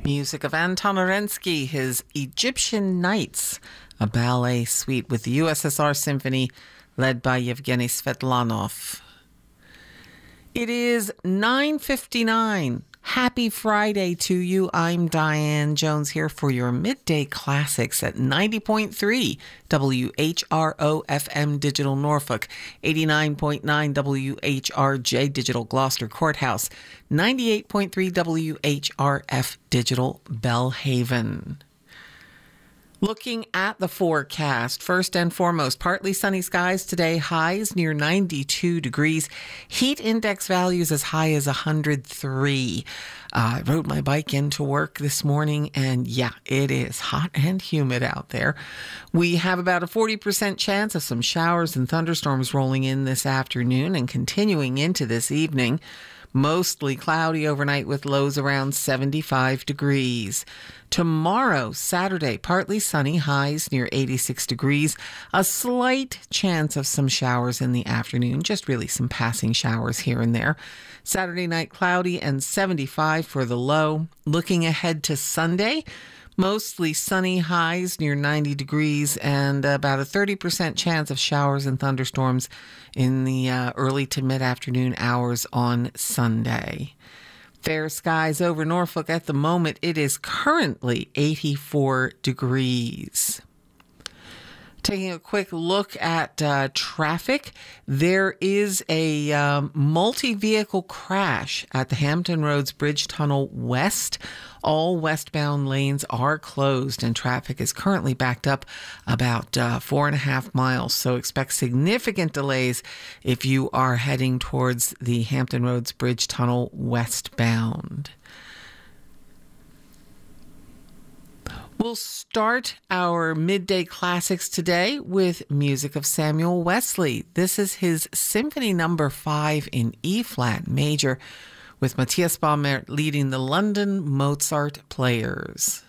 Music of Anton Arensky, his Egyptian Nights, a ballet suite with the USSR Symphony led by Yevgeny Svetlanov. It is 9:59. Happy Friday to you. I'm Diane Jones here for your Midday Classics at 90.3 WHRO FM Digital Norfolk, 89.9 WHRJ Digital Gloucester Courthouse, 98.3 WHRF Digital Bellhaven. Looking at the forecast, first and foremost, partly sunny skies today, highs near 92 degrees, heat index values as high as 103. I rode my bike into work this morning, and yeah, it is hot and humid out there. We have about a 40% chance of some showers and thunderstorms rolling in this afternoon and continuing into this evening. Mostly cloudy overnight with lows around 75 degrees. Tomorrow, Saturday, partly sunny, highs near 86 degrees. A slight chance of some showers in the afternoon, just really some passing showers here and there. Saturday night, cloudy and 75 for the low. Looking ahead to Sunday, mostly sunny, highs near 90 degrees and about a 30% chance of showers and thunderstorms in the early to mid-afternoon hours on Sunday. Fair skies over Norfolk at the moment. It is currently 84 degrees. Taking a quick look at traffic, there is a multi-vehicle crash at the Hampton Roads Bridge Tunnel West. All westbound lanes are closed and traffic is currently backed up about 4.5 miles. So expect significant delays if you are heading towards the Hampton Roads Bridge Tunnel westbound. We'll start our Midday Classics today with music of Samuel Wesley. This is his Symphony No. 5 in E-flat major, with Matthias Baumert leading the London Mozart Players.